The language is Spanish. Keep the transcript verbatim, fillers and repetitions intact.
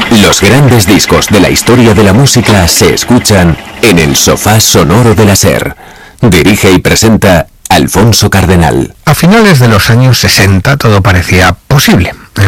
Los grandes discos de la historia de la música se escuchan en el sofá sonoro de la SER. Dirige y presenta Alfonso Cardenal. A finales de los años sesenta todo parecía posible.